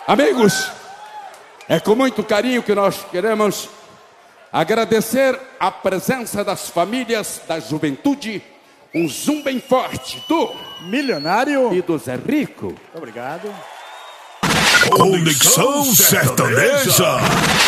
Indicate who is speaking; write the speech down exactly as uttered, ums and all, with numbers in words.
Speaker 1: Amigos, é com muito carinho que nós queremos agradecer a presença das famílias, da juventude, um zoom bem forte do
Speaker 2: Milionário
Speaker 1: e do Zé Rico.
Speaker 2: Muito obrigado.
Speaker 3: Conexão Sertaneja.